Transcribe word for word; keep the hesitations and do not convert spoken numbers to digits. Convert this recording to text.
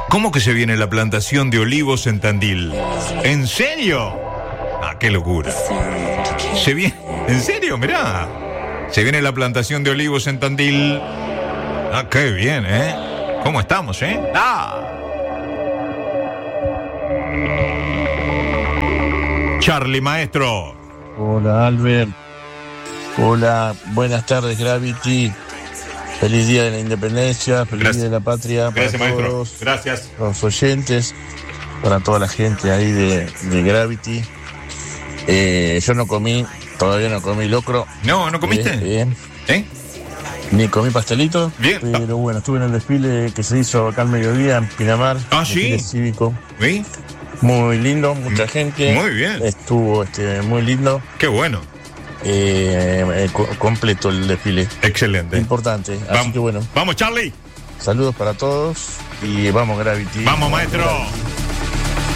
¿Cómo que se viene la plantación de olivos en Tandil? ¿En serio? Ah, qué locura. Se viene... ¿En serio? Mirá. Se viene la plantación de olivos en Tandil. Ah, qué bien, ¿eh? ¿Cómo estamos, eh? ¡Ah! Charlie, maestro. Hola, Albert. Hola, buenas tardes, Gravity. Feliz Día de la Independencia, feliz Gracias. Día de la Patria. Gracias, para maestro. todos Gracias. los oyentes, para toda la gente ahí de, de Gravity. Eh, yo no comí, todavía no comí locro. No, ¿no comiste? Eh, bien. ¿Eh? Ni comí pastelito. Bien. Pero bueno, estuve en el desfile que se hizo acá al mediodía en Pinamar. Ah, ¿sí? Desfile cívico. ¿Sí? Muy lindo, mucha gente. Muy bien. Estuvo este, muy lindo. Qué bueno. Eh, eh, co- completo el desfile. Excelente. Importante. Así Vamos. que bueno, Vamos, Charlie. saludos para todos y vamos, Gravity. Vamos, maestro.